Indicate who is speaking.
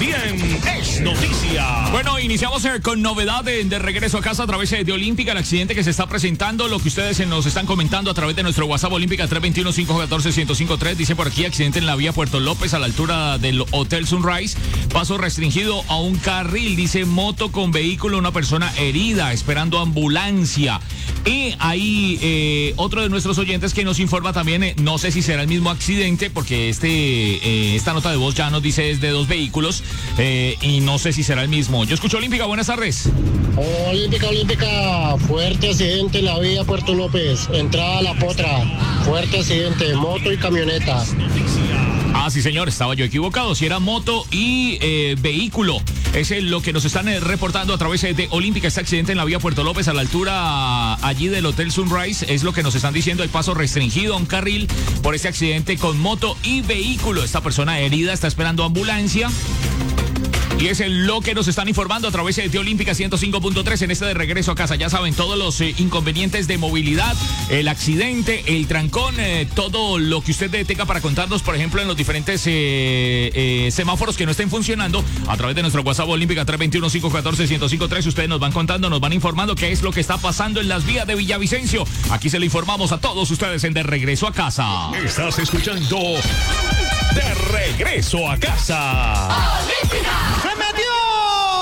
Speaker 1: también es noticia.
Speaker 2: Bueno, iniciamos con novedad de regreso a casa a través de Olímpica, el accidente que se está presentando, lo que ustedes nos están comentando a través de nuestro WhatsApp Olímpica 321-514-1053. Dice por aquí, accidente en la vía Puerto López a la altura del Hotel Sunrise, paso restringido a un carril, dice moto con vehículo, una persona herida, esperando ambulancia. Y ahí otro de nuestros oyentes que nos informa también, no sé si será el mismo accidente, porque esta nota de voz ya nos dice es de dos vehículos, y no sé si será el mismo. Yo escucho Olímpica, buenas tardes.
Speaker 3: Olímpica, fuerte accidente en la vía Puerto López, entrada a La Potra, fuerte accidente, moto y camioneta.
Speaker 2: Ah, sí, señor, estaba yo equivocado. Si era moto y vehículo. Es lo que nos están reportando a través de Olímpica. Este accidente en la vía Puerto López a la altura allí del Hotel Sunrise. Es lo que nos están diciendo. Hay paso restringido a un carril por este accidente con moto y vehículo. Esta persona herida está esperando ambulancia. Y es lo que nos están informando a través de Olímpica 105.3 en este de regreso a casa. Ya saben, todos los inconvenientes de movilidad, el accidente, el trancón, todo lo que usted tenga para contarnos, por ejemplo, en los diferentes semáforos que no estén funcionando, a través de nuestro WhatsApp Olímpica 321-514-1053. Ustedes nos van contando, nos van informando qué es lo que está pasando en las vías de Villavicencio. Aquí se lo informamos a todos ustedes en De Regreso a Casa.
Speaker 1: Estás escuchando De Regreso a Casa.
Speaker 4: Olímpica.